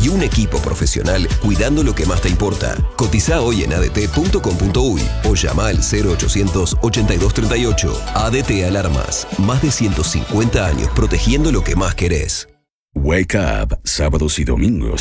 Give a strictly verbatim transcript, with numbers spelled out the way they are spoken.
y un equipo profesional cuidando lo que más te importa. Cotiza hoy en a d t punto com punto u y o llama al cero ochocientos ochenta y dos treinta y ocho. A D T Alarmas. Más de ciento cincuenta años protegiendo lo que más querés. Wake Up, sábados y domingos